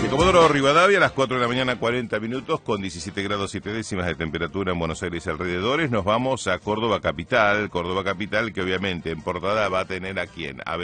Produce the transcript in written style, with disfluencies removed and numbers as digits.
Comodoro Rivadavia, a las 4 de la mañana, 40 minutos, con 17 grados 7 décimas de temperatura en Buenos Aires y alrededores. Nos vamos a Córdoba Capital, que obviamente en portada va a tener a quién.